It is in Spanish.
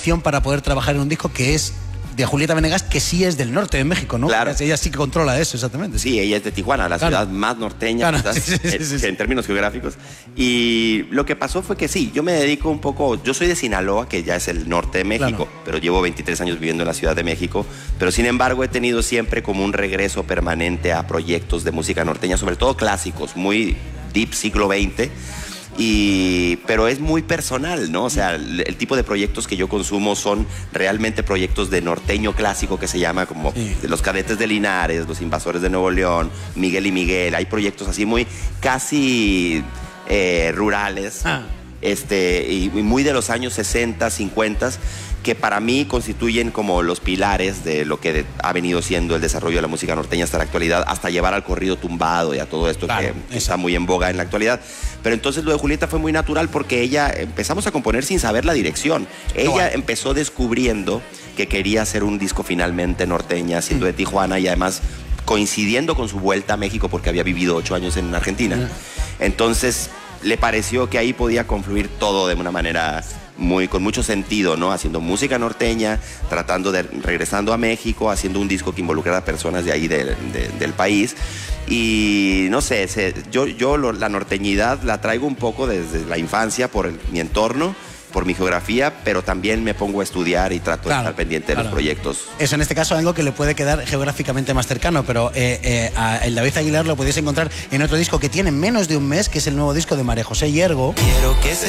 opción para poder trabajar en un disco que es de Julieta Venegas, que sí es del norte de México, ¿no? Claro. Ella sí que controla eso, exactamente. Sí, ella es de Tijuana, la ciudad más norteña, quizás, sí. en términos geográficos. Y lo que pasó fue que sí, yo me dedico un poco, yo soy de Sinaloa, que ya es el norte de México, pero llevo 23 años viviendo en la Ciudad de México, pero sin embargo he tenido siempre como un regreso permanente a proyectos de música norteña, sobre todo clásicos, muy deep siglo XX. Pero es muy personal, ¿no? O sea, el tipo de proyectos que yo consumo son realmente proyectos de norteño clásico, que se llama como de Los Cadetes de Linares, Los Invasores de Nuevo León, Miguel y Miguel. Hay proyectos así muy casi rurales, y muy de los años 60, 50, que para mí constituyen como los pilares de lo que ha venido siendo el desarrollo de la música norteña hasta la actualidad, hasta llevar al corrido tumbado y a todo esto que está muy en boga en la actualidad. Pero entonces lo de Julieta fue muy natural porque empezamos a componer sin saber la dirección. Ella empezó descubriendo que quería hacer un disco finalmente norteña, siendo de Tijuana y además coincidiendo con su vuelta a México porque había vivido 8 años en Argentina. Entonces le pareció que ahí podía confluir todo de una manera con mucho sentido, ¿no? Haciendo música norteña, regresando a México, haciendo un disco que involucrara a personas de ahí del país. Y no sé, la norteñidad la traigo un poco desde la infancia por mi entorno, por mi geografía, pero también me pongo a estudiar y trato de estar pendiente de los proyectos. Eso en este caso es algo que le puede quedar geográficamente más cercano, pero el David Aguilar lo podéis encontrar en otro disco que tiene menos de un mes, que es el nuevo disco de María José Hiergo.